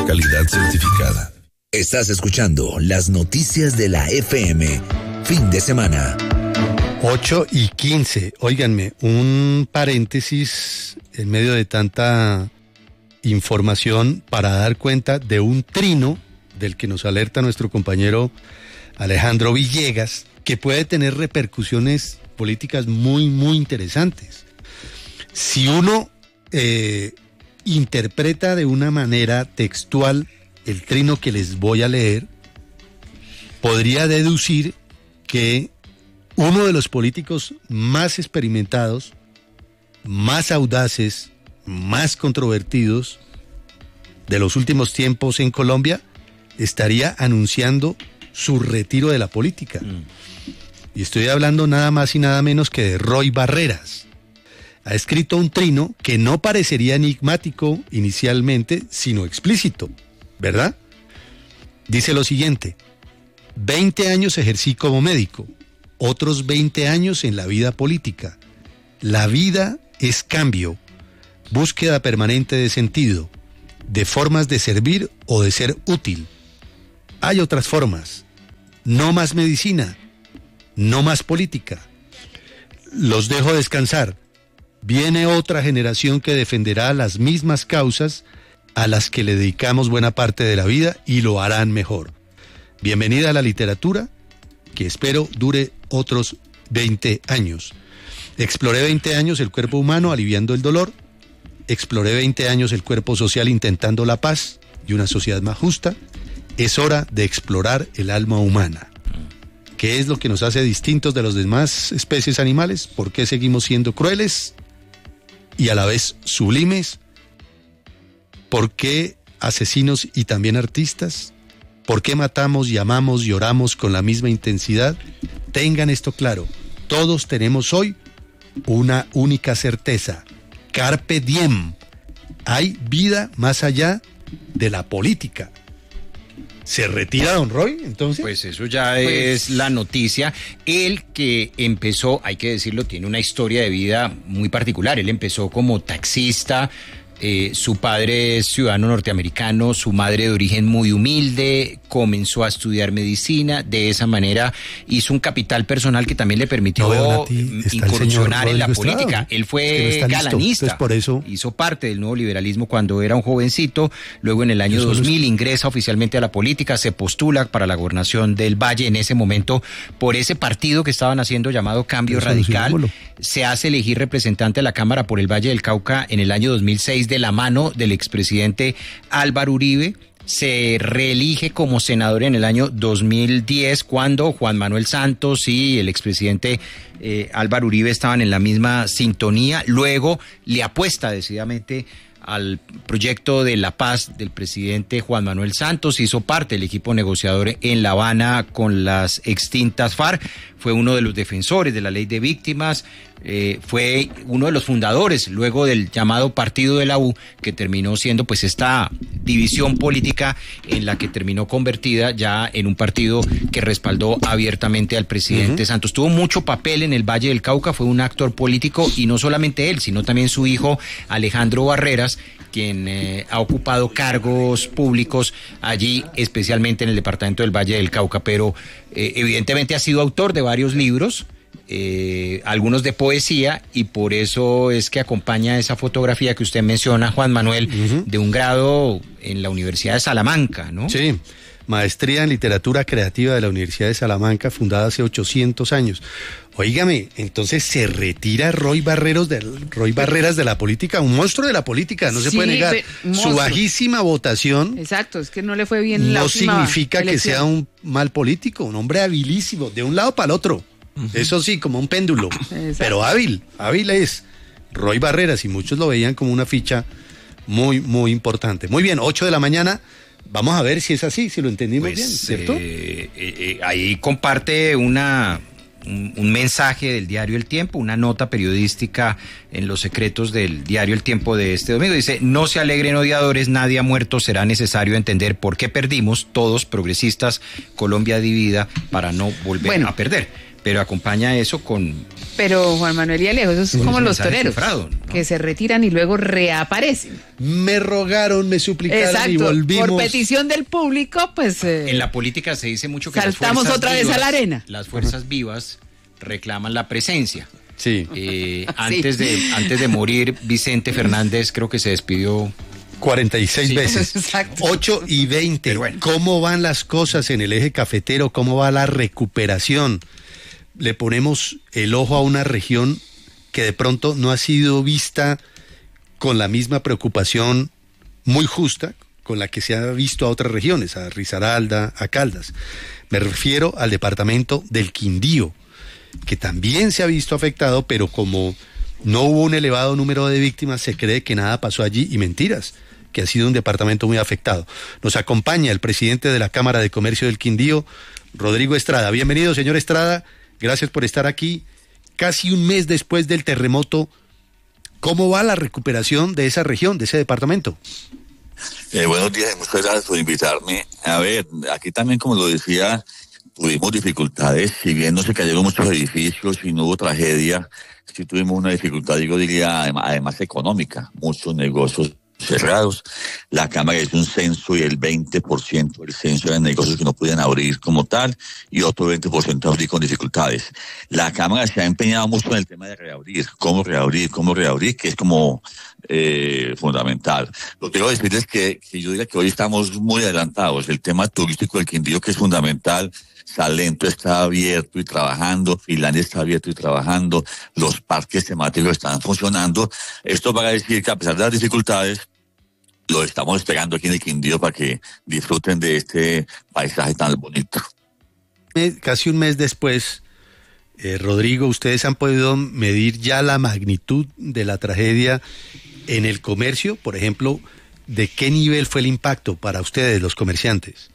calidad certificada. Estás escuchando las noticias de la FM, fin de semana. 8:15. Óiganme, un paréntesis en medio de tanta información para dar cuenta de un trino del que nos alerta nuestro compañero Alejandro Villegas, que puede tener repercusiones políticas muy, muy interesantes. Si uno interpreta de una manera textual el trino que les voy a leer, podría deducir que uno de los políticos más experimentados, más audaces, más controvertidos de los últimos tiempos en Colombia estaría anunciando su retiro de la política. Y estoy hablando nada más y nada menos que de Roy Barreras. Ha escrito un trino que no parecería enigmático inicialmente, sino explícito, ¿verdad? Dice lo siguiente: 20 años ejercí como médico, otros 20 años en la vida política. La vida es cambio, búsqueda permanente de sentido, de formas de servir o de ser útil. Hay otras formas. No más medicina, no más política. Los dejo descansar. Viene otra generación que defenderá las mismas causas a las que le dedicamos buena parte de la vida y lo harán mejor. Bienvenida a la literatura, que espero dure otros 20 años. Exploré 20 años el cuerpo humano aliviando el dolor. Exploré 20 años el cuerpo social intentando la paz y una sociedad más justa. Es hora de explorar el alma humana. ¿Qué es lo que nos hace distintos de las demás especies animales? ¿Por qué seguimos siendo crueles y a la vez sublimes? ¿Por qué asesinos y también artistas? ¿Por qué matamos y amamos y oramos con la misma intensidad? Tengan esto claro. Todos tenemos hoy una única certeza. Carpe diem. Hay vida más allá de la política. ¿Se retira don Roy, entonces? Pues eso ya es la noticia. Él, que empezó, hay que decirlo, tiene una historia de vida muy particular. Él empezó como taxista. Su padre es ciudadano norteamericano, su madre de origen muy humilde, comenzó a estudiar medicina, de esa manera hizo un capital personal que también le permitió incursionar en la política. Él fue galanista, por eso hizo parte del nuevo liberalismo cuando era un jovencito, luego en el año 2000 ingresa oficialmente a la política, se postula para la gobernación del Valle, en ese momento por ese partido que estaban haciendo llamado Cambio Radical, se hace elegir representante de la Cámara por el Valle del Cauca en el año 2006 de la mano del expresidente Álvaro Uribe, se reelige como senador en el año 2010 cuando Juan Manuel Santos y el expresidente Álvaro Uribe estaban en la misma sintonía, luego le apuesta decididamente al proyecto de la paz del presidente Juan Manuel Santos, hizo parte del equipo negociador en La Habana con las extintas FARC, fue uno de los defensores de la ley de víctimas, fue uno de los fundadores luego del llamado Partido de la U, que terminó siendo pues esta división política en la que terminó convertida ya en un partido que respaldó abiertamente al presidente Santos. Tuvo mucho papel en el Valle del Cauca, fue un actor político y no solamente él, sino también su hijo Alejandro Barreras, quien ha ocupado cargos públicos allí, especialmente en el departamento del Valle del Cauca, pero evidentemente ha sido autor de varios libros, algunos de poesía, y por eso es que acompaña esa fotografía que usted menciona, Juan Manuel, de un grado en la Universidad de Salamanca, ¿no? Sí, maestría en literatura creativa de la Universidad de Salamanca, fundada hace 800 años. Óigame, entonces se retira Roy Barreras de la política, un monstruo de la política, no se puede negar. Su bajísima votación. Exacto, es que no le fue bien la última no significa elección. Que sea un mal político, un hombre habilísimo, de un lado para el otro. Eso sí, como un péndulo. Exacto. Pero hábil es Roy Barreras, y muchos lo veían como una ficha muy, muy importante. Muy bien, 8 de la mañana. Vamos a ver si es así, si lo entendimos bien, ¿cierto? Ahí comparte un mensaje del diario El Tiempo, una nota periodística en los secretos del diario El Tiempo de este domingo. Dice: no se alegren odiadores, nadie ha muerto, será necesario entender por qué perdimos, todos progresistas, Colombia dividida, para no volver a perder. Pero acompaña eso con... Pero Juan Manuel y Alejo, eso es como un los mensaje toreros, cifrado, ¿no? que se retiran y luego reaparecen. Me rogaron, me suplicaron Exacto, y volvimos. por petición del público, pues... En la política se dice mucho que saltamos las fuerzas otra vez vivas, a la arena. Las fuerzas vivas reclaman la presencia. Sí. Antes de morir, Vicente Fernández creo que se despidió 46 Sí. veces. Exacto. 8:20. Pero bueno. ¿Cómo van las cosas en el eje cafetero? ¿Cómo va la recuperación? Le ponemos el ojo a una región que de pronto no ha sido vista con la misma preocupación muy justa con la que se ha visto a otras regiones, a Risaralda, a Caldas. Me refiero al departamento del Quindío, que también se ha visto afectado, pero como no hubo un elevado número de víctimas, se cree que nada pasó allí, y mentiras, que ha sido un departamento muy afectado. Nos acompaña el presidente de la Cámara de Comercio del Quindío, Rodrigo Estrada. Bienvenido, señor Estrada, gracias por estar aquí. Casi un mes después del terremoto, ¿cómo va la recuperación de esa región, de ese departamento? Buenos días, muchas gracias por invitarme. A ver, aquí también, como lo decía, tuvimos dificultades. Si bien no se cayeron muchos edificios y no hubo tragedia, sí tuvimos una dificultad, diría, además económica. Muchos negocios cerrados. La Cámara hizo un censo y el 20% del censo eran negocios que no podían abrir como tal y otro 20% abrir con dificultades. La Cámara se ha empeñado mucho en el tema de reabrir, cómo reabrir, que es como fundamental. Lo que quiero decirles es que yo diría que hoy estamos muy adelantados. El tema turístico del Quindío, que es fundamental. Salento está abierto y trabajando, Finlandia está abierto y trabajando, los parques temáticos están funcionando. Esto para decir que a pesar de las dificultades, lo estamos esperando aquí en el Quindío para que disfruten de este paisaje tan bonito. Casi un mes después, Rodrigo, ¿ustedes han podido medir ya la magnitud de la tragedia en el comercio? Por ejemplo, ¿de qué nivel fue el impacto para ustedes, los comerciantes?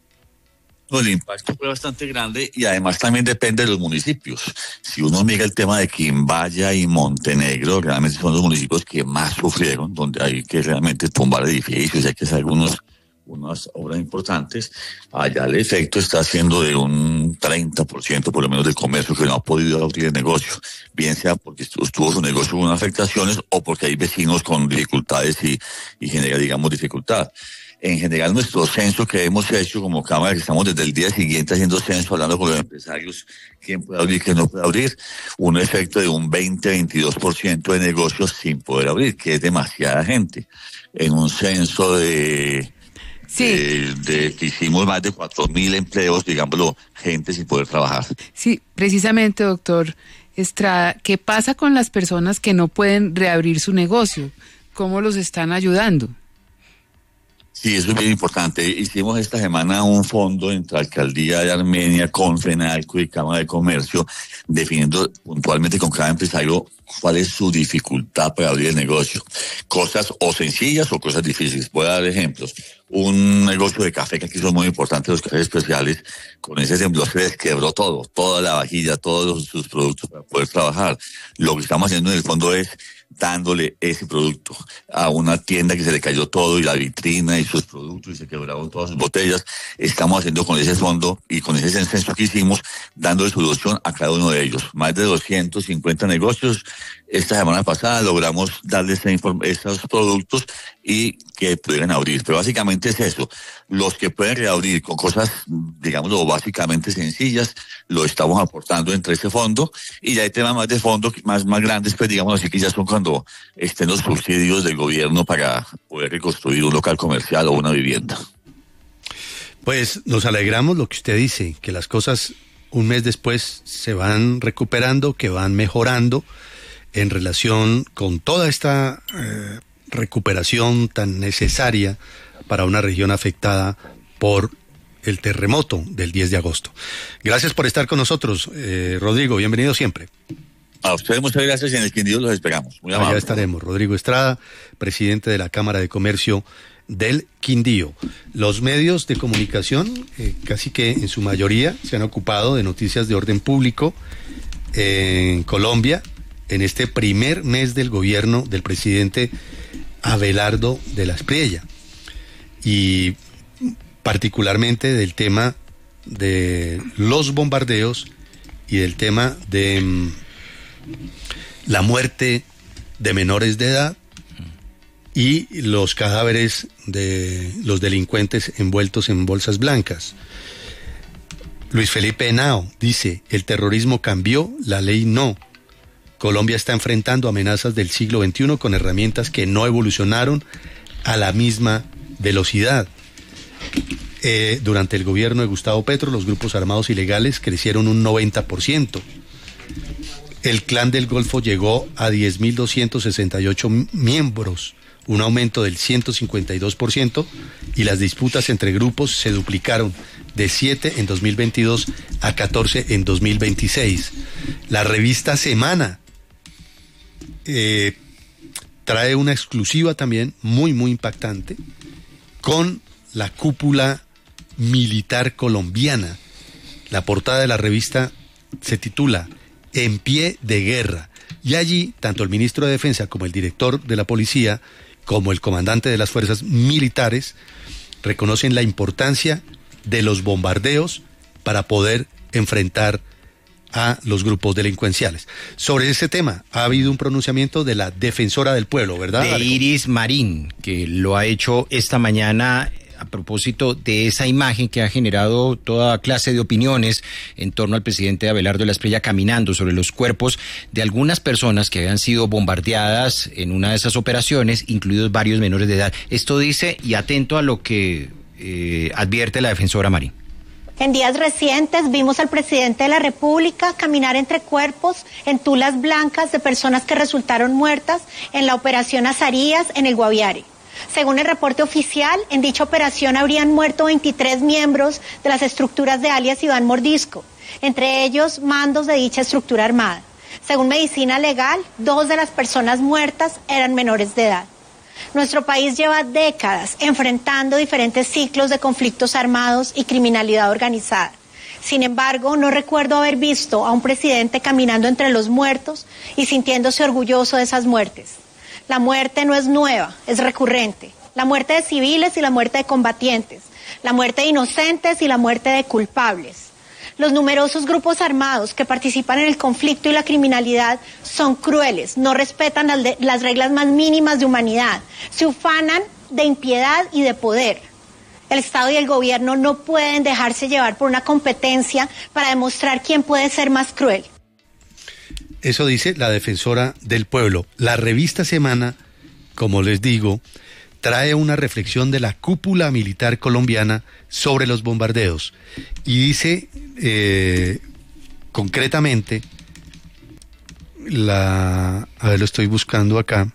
El impacto fue bastante grande y además también depende de los municipios. Si uno mira el tema de Quimbaya y Montenegro, realmente son los municipios que más sufrieron, donde hay que realmente tumbar edificios, hay que hacer unas obras importantes. Allá el efecto está siendo de un 30% por lo menos del comercio que no ha podido abrir el negocio, bien sea porque estuvo su negocio con afectaciones o porque hay vecinos con dificultades y genera, digamos, dificultad. En general, nuestro censo que hemos hecho como Cámara, que estamos desde el día siguiente haciendo censo, hablando con los empresarios, quién puede abrir, quién no puede abrir, un efecto de un 20-22% de negocios sin poder abrir, que es demasiada gente. En un censo que hicimos más de 4.000 empleos, digámoslo, gente sin poder trabajar. Sí, precisamente, doctor Estrada, ¿qué pasa con las personas que no pueden reabrir su negocio? ¿Cómo los están ayudando? Sí, eso es bien importante. Hicimos esta semana un fondo entre Alcaldía de Armenia, con FENALCO y Cámara de Comercio, definiendo puntualmente con cada empresario cuál es su dificultad para abrir el negocio. Cosas o sencillas o cosas difíciles. Voy a dar ejemplos. Un negocio de café, que aquí son muy importantes los cafés especiales, con ese temblor se les quebró todo, toda la vajilla, todos sus productos para poder trabajar. Lo que estamos haciendo en el fondo es dándole ese producto a una tienda que se le cayó todo y la vitrina y sus productos y se quebraron todas sus botellas. Estamos haciendo con ese fondo y con ese censo que hicimos, dándole solución a cada uno de ellos. Más de 250 negocios. Esta semana pasada logramos darles esos productos y que pudieran abrir. Pero básicamente es eso. Los que pueden reabrir con cosas, digámoslo, básicamente sencillas, lo estamos aportando entre ese fondo. Y ya hay temas más de fondo, más grandes, pues digamos así, que ya son cuando estén los subsidios del gobierno para poder reconstruir un local comercial o una vivienda. Pues nos alegramos lo que usted dice, que las cosas un mes después se van recuperando, que van mejorando en relación con toda esta recuperación tan necesaria para una región afectada por el terremoto del 10 de agosto. Gracias por estar con nosotros, Rodrigo, bienvenido siempre. A ustedes muchas gracias y en el Quindío los esperamos. Muy amable. Allá estaremos. Rodrigo Estrada, presidente de la Cámara de Comercio del Quindío. Los medios de comunicación, casi que en su mayoría, se han ocupado de noticias de orden público en Colombia, en este primer mes del gobierno del presidente Abelardo de la Espriella, y particularmente del tema de los bombardeos y del tema de la muerte de menores de edad y los cadáveres de los delincuentes envueltos en bolsas blancas. Luis Felipe Henao dice, el terrorismo cambió, la ley no. Colombia está enfrentando amenazas del siglo XXI con herramientas que no evolucionaron a la misma velocidad. Durante el gobierno de Gustavo Petro, los grupos armados ilegales crecieron un 90%. El Clan del Golfo llegó a 10.268 miembros, un aumento del 152%, y las disputas entre grupos se duplicaron de 7 en 2022 a 14 en 2026. La revista Semana trae una exclusiva también muy impactante con la cúpula militar colombiana. La portada de la revista se titula En pie de guerra, y allí tanto el ministro de Defensa como el director de la policía como el comandante de las fuerzas militares reconocen la importancia de los bombardeos para poder enfrentar a los grupos delincuenciales. Sobre ese tema ha habido un pronunciamiento de la defensora del pueblo, ¿verdad? De Iris Marín, que lo ha hecho esta mañana a propósito de esa imagen que ha generado toda clase de opiniones en torno al presidente Abelardo de la Espriella caminando sobre los cuerpos de algunas personas que habían sido bombardeadas en una de esas operaciones, incluidos varios menores de edad. Esto dice, y atento a lo que advierte la defensora Marín. En días recientes vimos al presidente de la República caminar entre cuerpos en tulas blancas de personas que resultaron muertas en la operación Azarías en el Guaviare. Según el reporte oficial, en dicha operación habrían muerto 23 miembros de las estructuras de alias Iván Mordisco, entre ellos mandos de dicha estructura armada. Según Medicina Legal, 2 de las personas muertas eran menores de edad. Nuestro país lleva décadas enfrentando diferentes ciclos de conflictos armados y criminalidad organizada. Sin embargo, no recuerdo haber visto a un presidente caminando entre los muertos y sintiéndose orgulloso de esas muertes. La muerte no es nueva, es recurrente. La muerte de civiles y la muerte de combatientes, la muerte de inocentes y la muerte de culpables. Los numerosos grupos armados que participan en el conflicto y la criminalidad son crueles, no respetan las reglas más mínimas de humanidad, se ufanan de impiedad y de poder. El Estado y el gobierno no pueden dejarse llevar por una competencia para demostrar quién puede ser más cruel. Eso dice la defensora del pueblo. La revista Semana, como les digo, trae una reflexión de la cúpula militar colombiana sobre los bombardeos. Y dice concretamente, a ver, lo estoy buscando acá,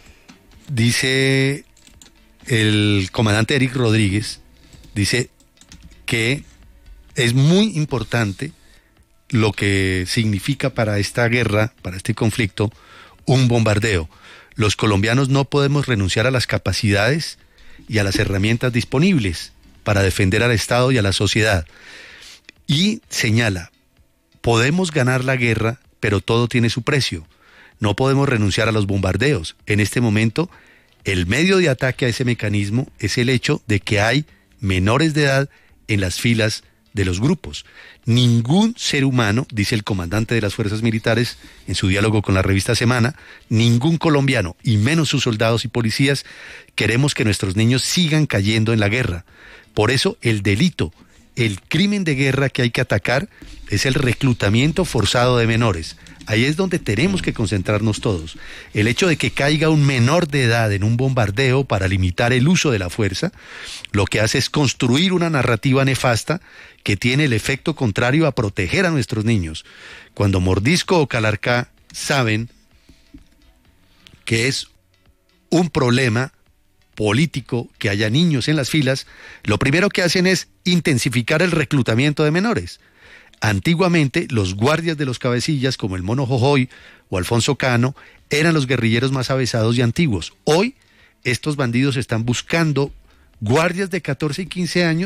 dice el comandante Eric Rodríguez, dice que es muy importante lo que significa para esta guerra, para este conflicto, un bombardeo. Los colombianos no podemos renunciar a las capacidades y a las herramientas disponibles para defender al Estado y a la sociedad. Y señala, podemos ganar la guerra, pero todo tiene su precio. No podemos renunciar a los bombardeos. En este momento, el medio de ataque a ese mecanismo es el hecho de que hay menores de edad en las filas de los grupos. Ningún ser humano, dice el comandante de las fuerzas militares en su diálogo con la revista Semana, ningún colombiano, y menos sus soldados y policías, queremos que nuestros niños sigan cayendo en la guerra. Por eso el delito, el crimen de guerra que hay que atacar es el reclutamiento forzado de menores. Ahí es donde tenemos que concentrarnos todos. El hecho de que caiga un menor de edad en un bombardeo para limitar el uso de la fuerza, lo que hace es construir una narrativa nefasta que tiene el efecto contrario a proteger a nuestros niños. Cuando Mordisco o Calarcá saben que es un problema político que haya niños en las filas, lo primero que hacen es intensificar el reclutamiento de menores. Antiguamente, los guardias de los cabecillas, como el Mono Jojoy o Alfonso Cano, eran los guerrilleros más avesados y antiguos. Hoy, estos bandidos están buscando guardias de 14 y 15 años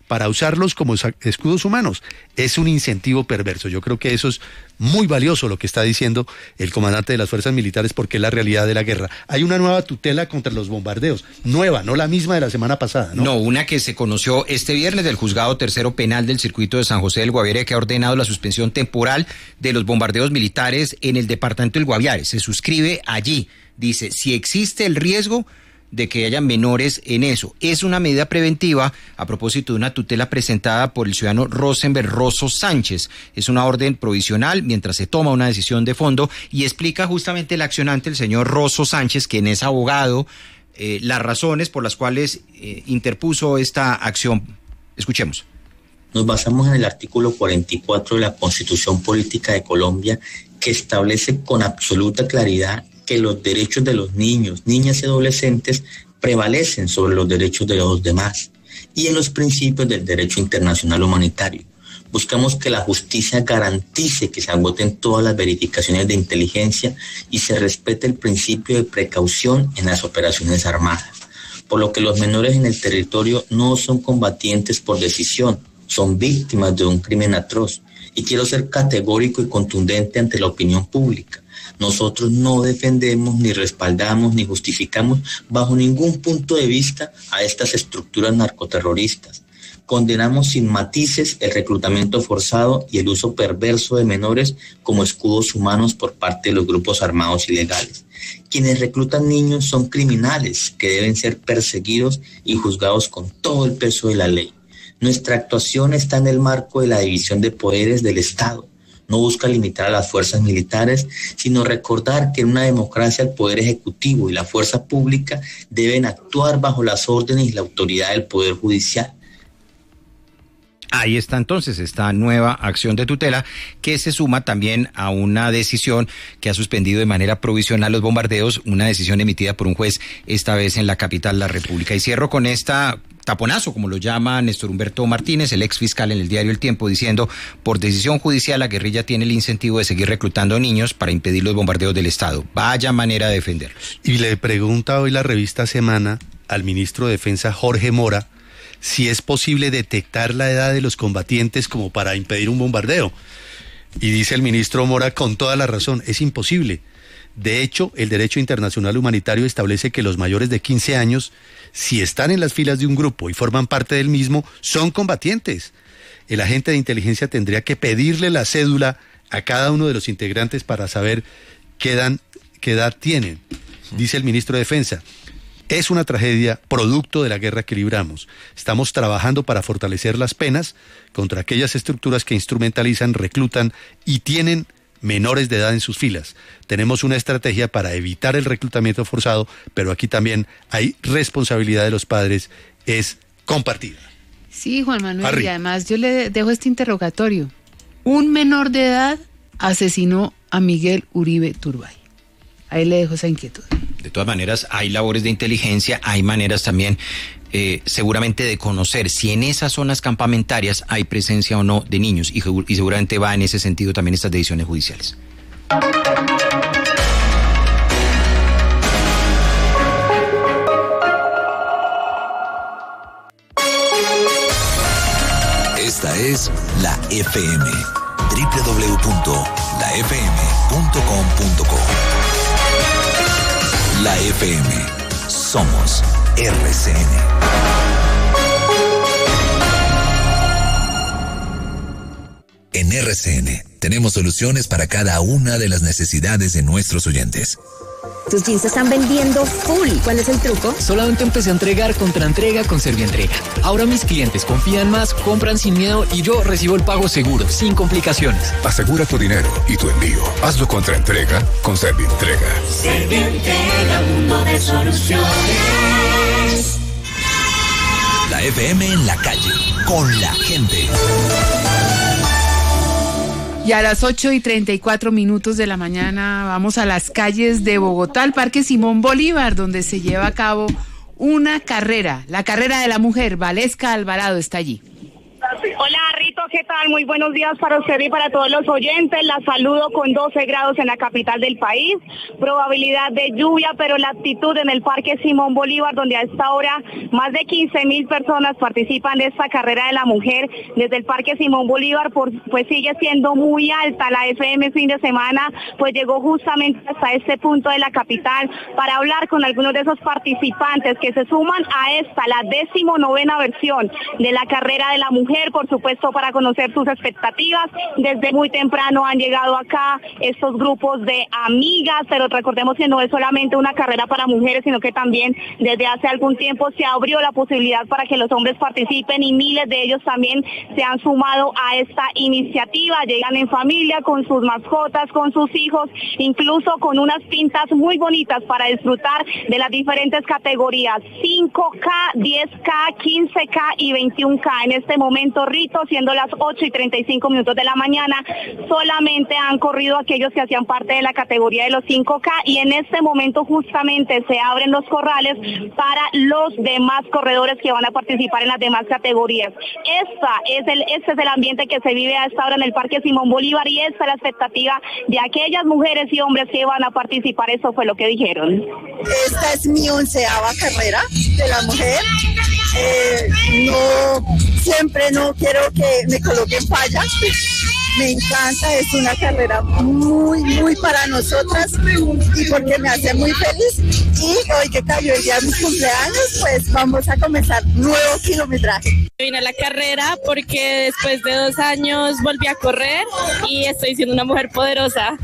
para usarlos como escudos humanos. Es un incentivo perverso. Yo creo que eso es muy valioso lo que está diciendo el comandante de las fuerzas militares, porque es la realidad de la guerra. Hay una nueva tutela contra los bombardeos, nueva, no la misma de la semana pasada, ¿no? No, una que se conoció este viernes del Juzgado Tercero Penal del Circuito de San José del Guaviare, que ha ordenado la suspensión temporal de los bombardeos militares en el departamento del Guaviare. Se suscribe allí, dice, si existe el riesgo de que haya menores en eso. Es una medida preventiva a propósito de una tutela presentada por el ciudadano Rosenberg Rosso Sánchez. Es una orden provisional mientras se toma una decisión de fondo, y explica justamente el accionante, el señor Rosso Sánchez, quien es abogado, las razones por las cuales interpuso esta acción. Escuchemos. Nos basamos en el artículo 44 de la Constitución Política de Colombia, que establece con absoluta claridad que los derechos de los niños, niñas y adolescentes prevalecen sobre los derechos de los demás, y en los principios del derecho internacional humanitario. Buscamos que la justicia garantice que se agoten todas las verificaciones de inteligencia y se respete el principio de precaución en las operaciones armadas, por lo que los menores en el territorio no son combatientes por decisión, son víctimas de un crimen atroz. Y quiero ser categórico y contundente ante la opinión pública. Nosotros no defendemos, ni respaldamos, ni justificamos bajo ningún punto de vista a estas estructuras narcoterroristas. Condenamos sin matices el reclutamiento forzado y el uso perverso de menores como escudos humanos por parte de los grupos armados ilegales. Quienes reclutan niños son criminales que deben ser perseguidos y juzgados con todo el peso de la ley. Nuestra actuación está en el marco de la división de poderes del Estado. No busca limitar a las fuerzas militares, sino recordar que en una democracia el poder ejecutivo y la fuerza pública deben actuar bajo las órdenes y la autoridad del poder judicial. Ahí está entonces esta nueva acción de tutela, que se suma también a una decisión que ha suspendido de manera provisional los bombardeos, una decisión emitida por un juez, esta vez en la capital de la República. Y cierro con esta taponazo, como lo llama Néstor Humberto Martínez, el ex fiscal en el diario El Tiempo, diciendo: por decisión judicial la guerrilla tiene el incentivo de seguir reclutando niños para impedir los bombardeos del Estado. Vaya manera de defenderlos. Y le pregunta hoy la revista Semana al ministro de Defensa, Jorge Mora, si es posible detectar la edad de los combatientes como para impedir un bombardeo. Y dice el ministro Mora con toda la razón, es imposible. De hecho, el derecho internacional humanitario establece que los mayores de 15 años, si están en las filas de un grupo y forman parte del mismo, son combatientes. El agente de inteligencia tendría que pedirle la cédula a cada uno de los integrantes para saber qué edad tienen. Dice el ministro de Defensa: es una tragedia producto de la guerra que libramos. Estamos trabajando para fortalecer las penas contra aquellas estructuras que instrumentalizan, reclutan y tienen menores de edad en sus filas. Tenemos una estrategia para evitar el reclutamiento forzado, pero aquí también hay responsabilidad de los padres, es compartida. Sí, Juan Manuel, Harry. Y además yo le dejo este interrogatorio. Un menor de edad asesinó a Miguel Uribe Turbay. Ahí le dejo esa inquietud. De todas maneras, hay labores de inteligencia, hay maneras también seguramente de conocer si en esas zonas campamentarias hay presencia o no de niños, y seguramente va en ese sentido también estas decisiones judiciales. Esta es la FM, www.lafm.com.co. La FM, somos RCN. En RCN tenemos soluciones para cada una de las necesidades de nuestros oyentes. Tus jeans se están vendiendo full. ¿Cuál es el truco? Solamente empecé a entregar Contraentrega con Servientrega. Ahora mis clientes confían más, compran sin miedo y yo recibo el pago seguro, sin complicaciones. Asegura tu dinero y tu envío. Hazlo Contraentrega con Servientrega. Servientrega, mundo de soluciones. La FM en la calle, con la gente. Y a las 8:34 de la mañana vamos a las calles de Bogotá, al Parque Simón Bolívar, donde se lleva a cabo una carrera, la carrera de la mujer. Valesca Alvarado está allí. Hola, Rito, ¿qué tal? Muy buenos días para usted y para todos los oyentes. La saludo con 12 grados en la capital del país, probabilidad de lluvia, pero la actitud en el Parque Simón Bolívar, donde a esta hora más de 15.000 personas participan de esta carrera de la mujer desde el Parque Simón Bolívar, pues sigue siendo muy alta. La FM fin de semana pues llegó justamente hasta este punto de la capital para hablar con algunos de esos participantes que se suman a esta, la 19ª versión de la carrera de la mujer, por supuesto para conocer sus expectativas. Desde muy temprano han llegado acá estos grupos de amigas, pero recordemos que no es solamente una carrera para mujeres, sino que también desde hace algún tiempo se abrió la posibilidad para que los hombres participen y miles de ellos también se han sumado a esta iniciativa. Llegan en familia con sus mascotas, con sus hijos, incluso con unas pintas muy bonitas para disfrutar de las diferentes categorías, 5K, 10K, 15K y 21K. En este momento, Rito, siendo las 8:35 de la mañana, solamente han corrido aquellos que hacían parte de la categoría de los 5K y en este momento justamente se abren los corrales para los demás corredores que van a participar en las demás categorías. Este es el ambiente que se vive a esta hora en el Parque Simón Bolívar y esta es la expectativa de aquellas mujeres y hombres que van a participar. Eso fue lo que dijeron. Esta es mi 11ª carrera de la mujer. No quiero que me coloquen fallas. Me encanta, es una carrera muy, muy para nosotras y porque me hace muy feliz. Y hoy que cayó el día de mis cumpleaños, pues vamos a comenzar nuevo kilometraje. Vine a la carrera porque después de 2 años volví a correr y estoy siendo una mujer poderosa.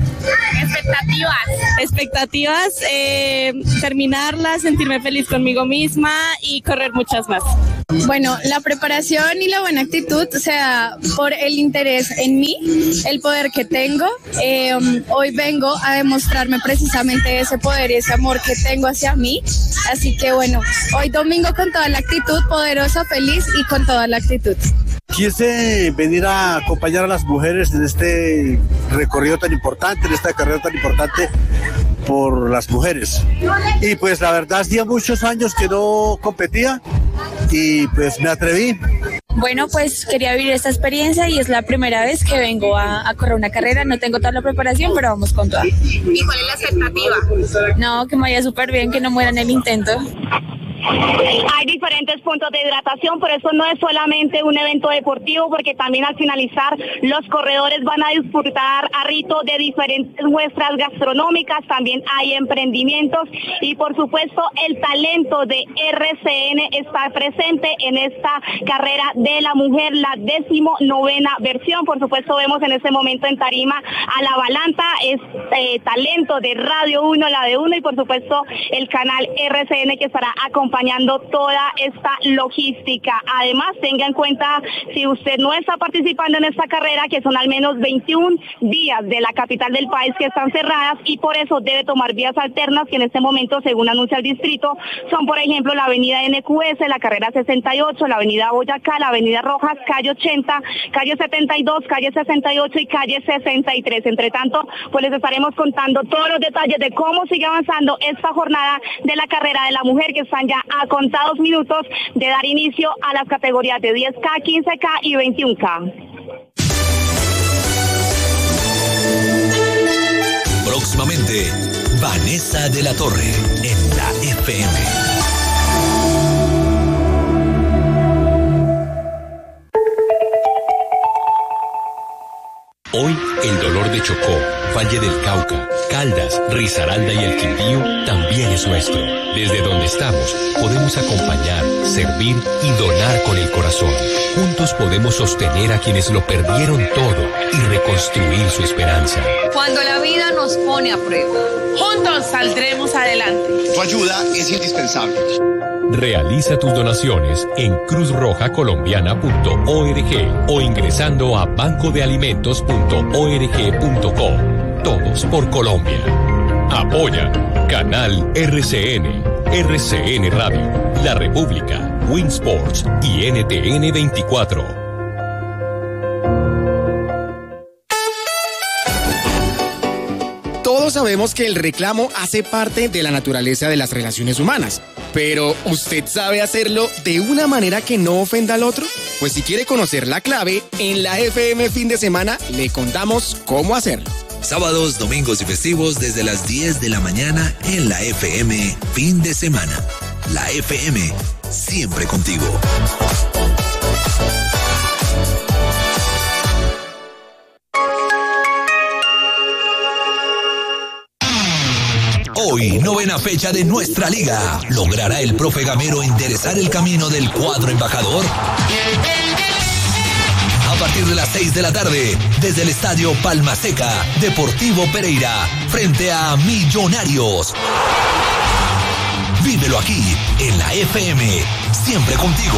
Expectativas, terminarla, sentirme feliz conmigo misma y correr muchas más. Bueno, la preparación y la buena actitud, o sea, por el interés en mí, el poder que tengo. Hoy vengo a demostrarme precisamente ese poder y ese amor que tengo hacia mí. Así que bueno, hoy domingo con toda la actitud, poderosa, feliz y con toda la actitud. Quise venir a acompañar a las mujeres en este recorrido tan importante, en esta carrera tan importante por las mujeres. Y pues la verdad hacía muchos años que no competía y pues me atreví. Bueno, pues quería vivir esta experiencia y es la primera vez que vengo a correr una carrera. No tengo toda la preparación, pero vamos con toda. ¿Y cuál es la expectativa? No, que me vaya súper bien, que no muera en el intento. Hay diferentes puntos de hidratación, pero eso no es solamente un evento deportivo, porque también al finalizar los corredores van a disfrutar a Rito de diferentes muestras gastronómicas, también hay emprendimientos y por supuesto el talento de RCN está presente en esta carrera de la mujer, la 19ª versión. Por supuesto vemos en este momento en tarima a la Balanta, es talento de Radio 1, la de 1 y por supuesto el canal RCN que estará acompañando toda esta logística. Además, tenga en cuenta, si usted no está participando en esta carrera, que son al menos 21 vías de la capital del país que están cerradas y por eso debe tomar vías alternas que en este momento, según anuncia el distrito, son por ejemplo la avenida NQS, la carrera 68, la avenida Boyacá, la avenida Rojas, calle 80, calle 72, calle 68 y calle 63. Entre tanto, pues les estaremos contando todos los detalles de cómo sigue avanzando esta jornada de la carrera de la mujer, que están ya a contados minutos de dar inicio a las categorías de 10K, 15K y 21K. Próximamente, Vanessa de la Torre en la FM. Hoy, el dolor de Chocó, Valle del Cauca, Caldas, Risaralda y el Quindío también es nuestro. Desde donde estamos, podemos acompañar, servir y donar con el corazón. Juntos podemos sostener a quienes lo perdieron todo y reconstruir su esperanza. Cuando la vida nos pone a prueba, juntos saldremos adelante. Tu ayuda es indispensable. Realiza tus donaciones en cruzrojacolombiana.org o ingresando a bancodealimentos.org.co. Todos por Colombia. Apoya Canal RCN, RCN Radio, La República, Winsports y NTN 24. Todos sabemos que el reclamo hace parte de la naturaleza de las relaciones humanas, pero ¿usted sabe hacerlo de una manera que no ofenda al otro? Pues si quiere conocer la clave, en la FM Fin de Semana le contamos cómo hacerlo. Sábados, domingos y festivos desde las 10 de la mañana en la FM Fin de Semana. La FM, siempre contigo. Hoy, novena fecha de nuestra liga. ¿Logrará el profe Gamero enderezar el camino del cuadro embajador? A partir de las 6 de la tarde, desde el estadio Palma Seca, Deportivo Pereira, frente a Millonarios. Vívelo aquí, en la FM, siempre contigo.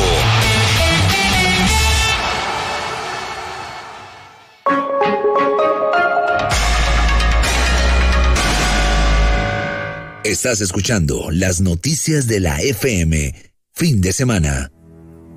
Estás escuchando las noticias de la FM, Fin de Semana.